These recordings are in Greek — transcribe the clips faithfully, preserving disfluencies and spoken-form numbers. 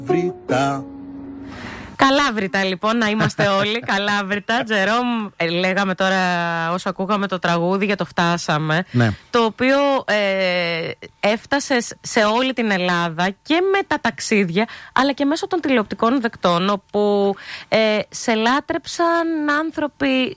Βρήτα. Καλάβρητα λοιπόν, να είμαστε όλοι καλάβρητα. Τζερόμ, ε, λέγαμε τώρα όσο ακούγαμε το τραγούδι για το φτάσαμε, ναι. Το οποίο ε, έφτασε σε όλη την Ελλάδα και με τα ταξίδια, αλλά και μέσω των τηλεοπτικών δεκτών, όπου ε, σε λάτρεψαν άνθρωποι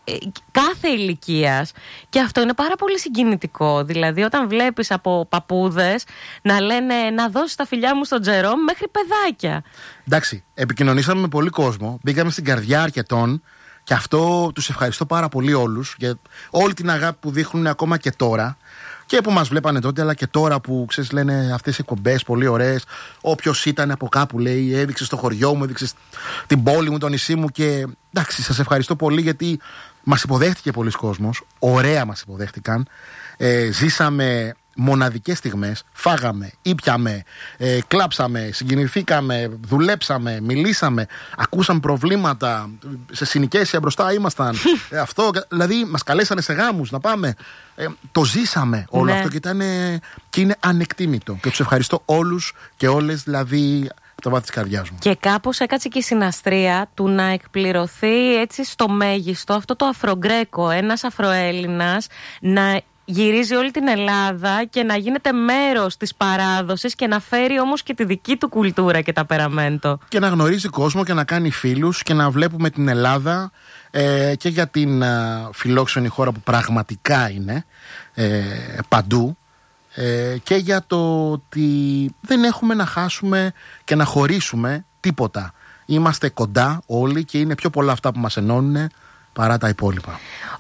κάθε ηλικίας, και αυτό είναι πάρα πολύ συγκινητικό. Δηλαδή όταν βλέπεις από παππούδες να λένε να δώσεις τα φιλιά μου στον Τζερόμ, μέχρι παιδάκια. Εντάξει, επικοινωνήσαμε με πολύ κόσμο, μπήκαμε στην καρδιά αρκετών, και αυτό τους ευχαριστώ πάρα πολύ όλους για όλη την αγάπη που δείχνουν ακόμα και τώρα, και που μας βλέπανε τότε, αλλά και τώρα που ξέρεις, λένε αυτές οι εκπομπές πολύ ωραίες. Όποιος ήταν από κάπου λέει, έδειξε στο χωριό μου, έδειξε την πόλη μου, το νησί μου, και εντάξει, σας ευχαριστώ πολύ, γιατί μας υποδέχτηκε πολλοί κόσμος, ωραία μας υποδέχτηκαν. Ε, ζήσαμε μοναδικές στιγμές, φάγαμε, ήπιαμε, ε, κλάψαμε, συγκινηθήκαμε, δουλέψαμε, μιλήσαμε, ακούσαμε προβλήματα, σε συνοικέσια μπροστά ήμασταν. ε, αυτό, δηλαδή μας καλέσανε σε γάμους να πάμε. Ε, το ζήσαμε όλο, ναι. Αυτό και, ήταν, και είναι ανεκτήμητο. Και τους ευχαριστώ όλους και όλες, δηλαδή από το βάθος της καρδιάς μου. Και κάπως έκατσε και η συναστρία του να εκπληρωθεί έτσι στο μέγιστο αυτό το Αφρογκρέκο, ένας Αφροέλληνας να γυρίζει όλη την Ελλάδα και να γίνεται μέρος της παράδοσης και να φέρει όμως και τη δική του κουλτούρα και ταπεραμέντο. Και να γνωρίζει κόσμο και να κάνει φίλους και να βλέπουμε την Ελλάδα ε, και για την ε, φιλόξενη χώρα που πραγματικά είναι ε, παντού, ε, και για το ότι δεν έχουμε να χάσουμε και να χωρίσουμε τίποτα. Είμαστε κοντά όλοι και είναι πιο πολλά αυτά που μας ενώνουν παρά τα υπόλοιπα.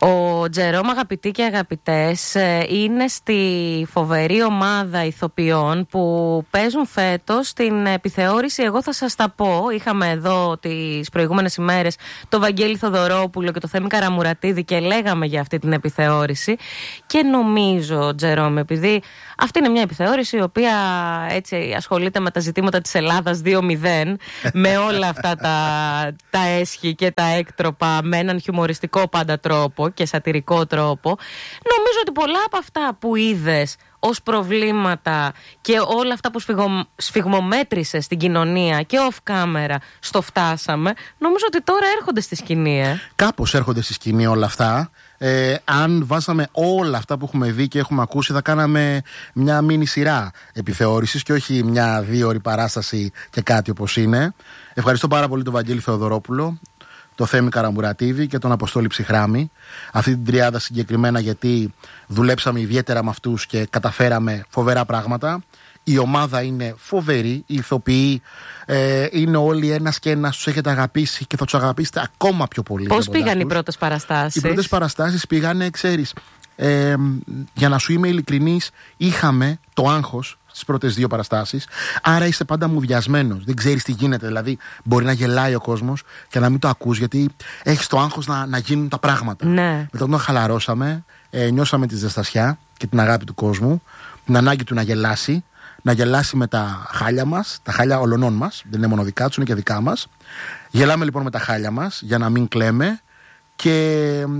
Ο Τζερόμ, αγαπητοί και αγαπητές, είναι στη φοβερή ομάδα ηθοποιών που παίζουν φέτος την επιθεώρηση «Εγώ θα σας τα πω». Είχαμε εδώ τις προηγούμενες ημέρες το Βαγγέλη Θοδωρόπουλο και το Θέμη Καραμουρατίδη και λέγαμε για αυτή την επιθεώρηση, και νομίζω, Τζερόμ, επειδή αυτή είναι μια επιθεώρηση η οποία έτσι ασχολείται με τα ζητήματα της Ελλάδας δύο μηδέν, με όλα αυτά τα, τα έσχη και τα έκτροπα, με έναν χιουμοριστικό πάντα τρόπο και σατυρικό τρόπο, νομίζω ότι πολλά από αυτά που είδες ως προβλήματα και όλα αυτά που σφιγμο, σφιγμομέτρησες στην κοινωνία και off camera στο φτάσαμε, νομίζω ότι τώρα έρχονται στη σκηνή. Ε. Κάπως έρχονται στη σκηνή όλα αυτά. Ε, αν βάζαμε όλα αυτά που έχουμε δει και έχουμε ακούσει, θα κάναμε μια μίνι σειρά επιθεώρησης και όχι μια δύο ώρη παράσταση και κάτι όπως είναι. Ευχαριστώ πάρα πολύ τον Βαγγέλη Θεοδωρόπουλο, το Θέμη Καραμουρατίδη και τον Αποστόλη Ψυχράμη. Αυτή την τριάδα συγκεκριμένα, γιατί δουλέψαμε ιδιαίτερα με αυτούς και καταφέραμε φοβερά πράγματα. Η ομάδα είναι φοβερή, οι ηθοποιοί ε, είναι όλοι ένας και ένας, τους έχετε αγαπήσει και θα τους αγαπήσετε ακόμα πιο πολύ. Πώς πήγαν οι πρώτες παραστάσεις? Οι πρώτες παραστάσεις πήγανε, ξέρεις, ε, για να σου είμαι ειλικρινής, είχαμε το άγχος στις πρώτες δύο παραστάσεις, άρα είσαι πάντα μουδιασμένος, δεν ξέρεις τι γίνεται, δηλαδή μπορεί να γελάει ο κόσμος και να μην το ακούς, γιατί έχεις το άγχος να, να γίνουν τα πράγματα. Ναι. Μετά όταν χαλαρώσαμε, ε, νιώσαμε τη ζεστασιά και την αγάπη του κόσμου, την ανάγκη του να γελάσει, να γελάσει με τα χάλια μας, τα χάλια ολονών μας, δεν είναι μόνο δικά τους, είναι και δικά μας. Γελάμε λοιπόν με τα χάλια μας για να μην κλαίμε, και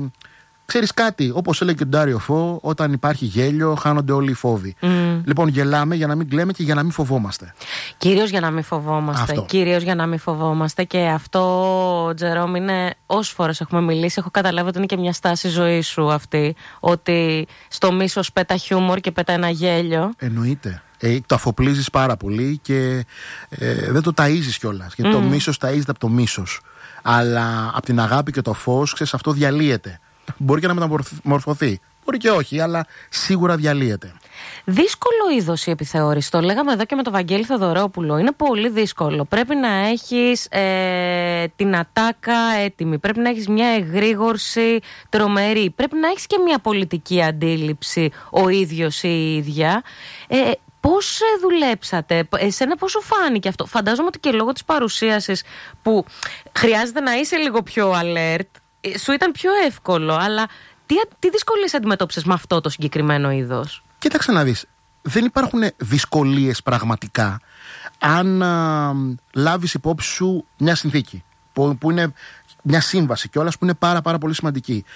ξέρεις κάτι, όπως έλεγε και ο Ντάριο Φω, όταν υπάρχει γέλιο χάνονται όλοι οι φόβοι. Mm. Λοιπόν, γελάμε για να μην κλαίμε και για να μην φοβόμαστε. Κυρίως για να μην φοβόμαστε. Αυτό. Κυρίως για να μην φοβόμαστε. Και αυτό, Τζερόμ, είναι όσες φορές έχουμε μιλήσει, έχω καταλάβει ότι είναι και μια στάση ζωής σου αυτή. Ότι στο μίσος πέτα χιούμορ και πέτα ένα γέλιο. Εννοείται. Ε, το αφοπλίζεις πάρα πολύ και ε, δεν το ταΐζεις κιόλας. Γιατί mm. το μίσος ταΐζεται από το μίσος. Αλλά από την αγάπη και το φως, ξέρεις, αυτό διαλύεται. Μπορεί και να μεταμορφωθεί. Μπορεί και όχι, αλλά σίγουρα διαλύεται. Δύσκολο είδος η επιθεώρηση. Το λέγαμε εδώ και με τον Βαγγέλη Θοδωρόπουλο. Είναι πολύ δύσκολο. Πρέπει να έχεις ε, την ατάκα έτοιμη. Πρέπει να έχεις μια εγρήγορση τρομερή. Πρέπει να έχεις και μια πολιτική αντίληψη ο ίδιος ή η ίδια. Ε, Πώς δουλέψατε, εσένα πώς σου φάνηκε αυτό? Φαντάζομαι ότι και λόγω της παρουσίασης που χρειάζεται να είσαι λίγο πιο alert, σου ήταν πιο εύκολο, αλλά τι, τι δυσκολίες αντιμετώπισες με αυτό το συγκεκριμένο είδος? Κοίταξε να δεις, δεν υπάρχουν δυσκολίες πραγματικά αν α, λάβεις υπόψη σου μια συνθήκη που, που είναι μια σύμβαση κιόλας, που είναι πάρα πάρα πολύ σημαντική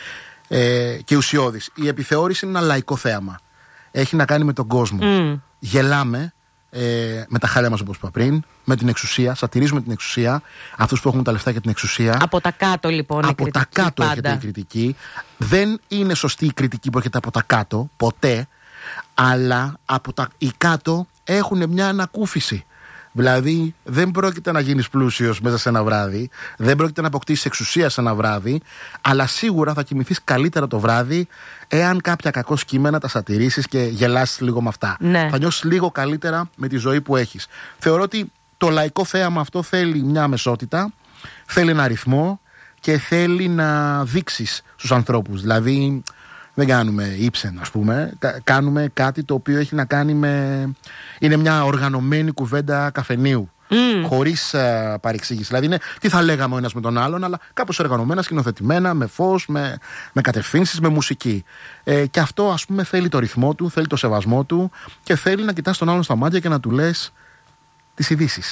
ε, και ουσιώδης. Η επιθεώρηση είναι ένα λαϊκό θέαμα. Έχει να κάνει με τον κόσμο. Mm. Γελάμε ε, με τα χάλια μας, όπως είπα πριν, με την εξουσία. Σατυρίζουμε την εξουσία, αυτούς που έχουν τα λεφτά και την εξουσία. Από τα κάτω, λοιπόν. Από η τα κάτω πάντα. Έρχεται η κριτική. Δεν είναι σωστή η κριτική που έρχεται από τα κάτω, ποτέ. Αλλά από τα οι κάτω έχουν μια ανακούφιση. Δηλαδή, δεν πρόκειται να γίνεις πλούσιος μέσα σε ένα βράδυ, δεν πρόκειται να αποκτήσεις εξουσία σε ένα βράδυ, αλλά σίγουρα θα κοιμηθείς καλύτερα το βράδυ εάν κάποια κακό κείμενα τα σατιρίσεις και γελάσεις λίγο με αυτά. Ναι. Θα νιώσεις λίγο καλύτερα με τη ζωή που έχεις. Θεωρώ ότι το λαϊκό θέαμα αυτό θέλει μια αμεσότητα, θέλει ένα ρυθμό και θέλει να δείξεις στους ανθρώπους. Δηλαδή, δεν κάνουμε ύψεν, ας πούμε. Κάνουμε κάτι το οποίο έχει να κάνει με... Είναι μια οργανωμένη κουβέντα καφενείου. Mm. Χωρίς uh, παρεξήγηση. Δηλαδή είναι τι θα λέγαμε ο ένας με τον άλλον, αλλά κάπως οργανωμένα, σκηνοθετημένα, με φως, με, με κατευθύνσεις, με μουσική. Ε, και αυτό, ας πούμε, θέλει το ρυθμό του, θέλει το σεβασμό του και θέλει να κοιτάς τον άλλον στα μάτια και να του λες τις ειδήσεις.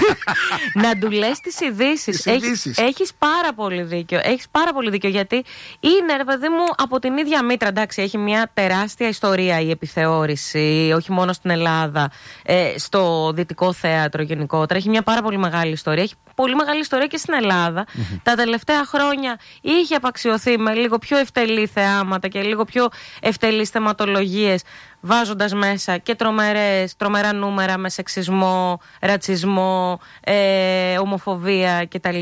Να του λες τις ειδήσεις. Έχεις, έχεις πάρα πολύ δίκιο. Έχεις πάρα πολύ δίκιο, γιατί είναι, ρε παιδί μου, από την ίδια μήτρα. Εντάξει, έχει μια τεράστια ιστορία η επιθεώρηση, όχι μόνο στην Ελλάδα, ε, στο δυτικό θέατρο γενικότερα. Έχει μια πάρα πολύ μεγάλη ιστορία. Έχει πολύ μεγάλη ιστορία και στην Ελλάδα. Mm-hmm. Τα τελευταία χρόνια είχε απαξιωθεί με λίγο πιο ευτελή θεάματα και λίγο πιο ευτελείς θεματολογίες, βάζοντας μέσα και τρομερές, τρομερά νούμερα με σεξισμό, ρατσισμό, ε, ομοφοβία κτλ.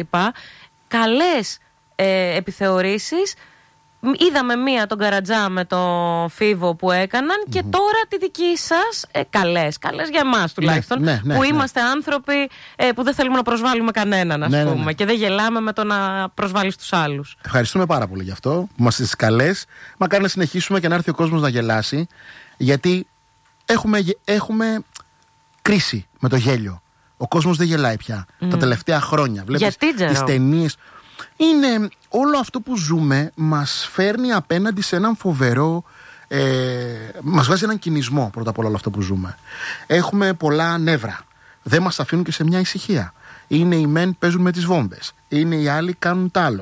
Καλές ε, επιθεωρήσεις. Είδαμε μία τον Καρατζά με τον Φίβο που έκαναν mm-hmm. και τώρα τη δική σας ε, καλές, καλές για εμάς τουλάχιστον, ναι, ναι, ναι, που ναι. είμαστε άνθρωποι ε, που δεν θέλουμε να προσβάλλουμε κανέναν, ας ναι, πούμε, ναι, ναι. και δεν γελάμε με το να προσβάλλεις τους άλλους. Ευχαριστούμε πάρα πολύ γι' αυτό που είμαστε στις καλές. Μακάρι να συνεχίσουμε και να έρθει ο κόσμος να γελάσει, γιατί έχουμε, έχουμε κρίση με το γέλιο. Ο κόσμος δεν γελάει πια mm. τα τελευταία χρόνια. Βλέπεις τις ταινίες. Είναι όλο αυτό που ζούμε μας φέρνει απέναντι σε έναν φοβερό ε, μας βάζει έναν κινησμό πρώτα απ' όλα όλο αυτό που ζούμε. Έχουμε πολλά νεύρα. Δεν μας αφήνουν και σε μια ησυχία. Είναι οι μεν παίζουν με τις βόμβες, είναι οι άλλοι κάνουν τ' άλλο.